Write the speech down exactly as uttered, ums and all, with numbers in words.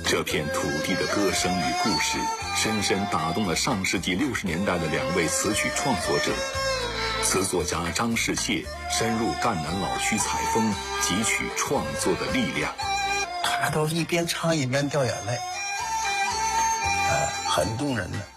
这片土地的歌声与故事，深深打动了上世纪六十年代的两位词曲创作者。词作家张世燮深入赣南老区采风，汲取创作的力量。 他都一边唱一边掉眼泪，呃，很动人的。